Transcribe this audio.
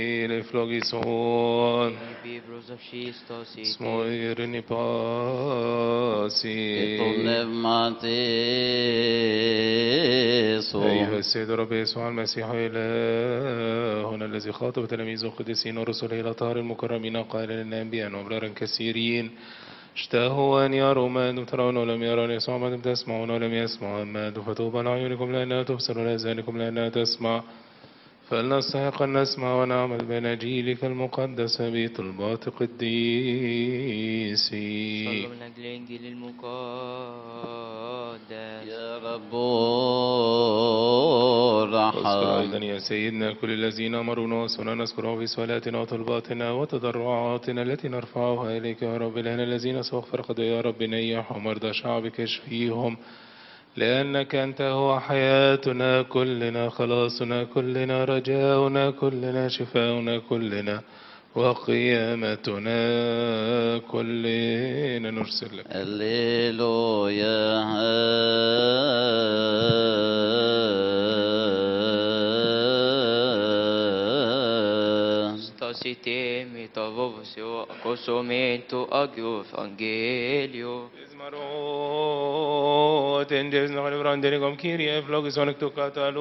Reflogison, Bibros of Shistos, Smoirini Pasi. أيها السيد رب يسوع المسيح إلهنا الذي خاطب تلاميذه القديسين ورسله إلى طهر المكرمين قائلا للأنبياء وأبرارا كثيرين اشتهوا أن يروا ما أنتم ترون ولم يروا، أن يسمعوا ما أنتم تسمعون ولم يسمعوا، أما أنتم فطوبى لأعينكم لأنها تبصر ولآذانكم لأنها تسمع. فلنستحق أن نسمع ونعمل بأناجيلك المقدسة بطلبات القديسين. صلوا من أجل الإنجيل المقدس. يا رب واذكر أيضا ارحم. يا سيدنا كل الذين أمرونا وصلنا نذكره في صلاتنا وطلباتنا وتضرعاتنا التي نرفعها إليك يا رب الهنا، الذين سوف قد يا رب نيحهم مرضى شعبك اشفيهم، لأنك أنت هو حياتنا كلنا، خلاصنا كلنا، رجاؤنا كلنا، شفاؤنا كلنا، وقيامتنا كلنا. نرسل لك هللويا Stasite mi tavovsio accosomento agio evangelio. Izmarot, endes na kalibran denikom Kyrie, flogis onek tu katalu.